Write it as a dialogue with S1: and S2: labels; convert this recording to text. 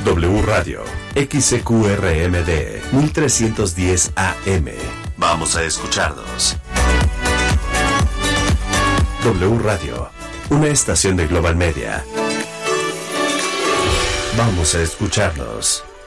S1: W Radio, XCQRMD, 1310 AM. Vamos a escucharnos. W Radio, una estación de Global Media. Vamos a escucharnos.